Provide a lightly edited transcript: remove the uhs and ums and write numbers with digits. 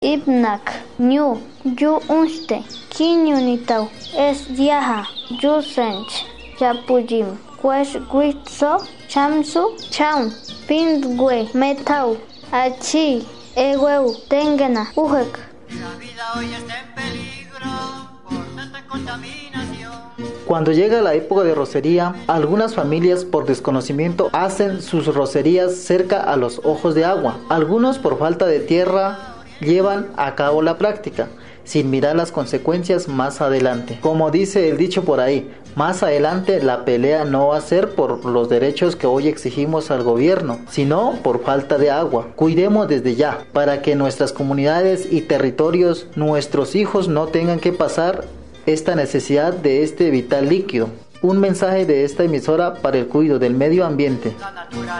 Ibnak, New, Yu Unste, Kinyunitau, Es Yaha, Yu Sench, Yapujim, Kwesh Gwitso, Chamsu, Chaun, Pindwe, Metau, Achi, Eweu, Tengena, Ujek. La vida hoy está en peligro por tanta contaminación. Cuando llega la época de rocería, algunas familias por desconocimiento hacen sus rocerías cerca a los ojos de agua. Algunos por falta de tierra llevan a cabo la práctica, sin mirar las consecuencias más adelante. Como dice el dicho por ahí, más adelante la pelea no va a ser por los derechos que hoy exigimos al gobierno, sino por falta de agua. Cuidemos desde ya, para que nuestras comunidades y territorios, nuestros hijos no tengan que pasar esta necesidad de este vital líquido. Un mensaje de esta emisora para el cuidado del medio ambiente.